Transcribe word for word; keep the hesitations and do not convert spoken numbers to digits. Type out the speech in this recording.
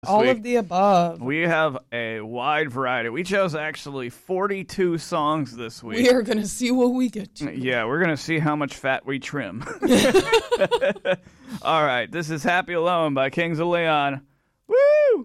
All week. of the above. We have a wide variety. We chose actually forty-two songs this week. We are going to see what we get to. Yeah, we're going to see how much fat we trim. All right, this is Happy Alone by Kings of Leon. Woo!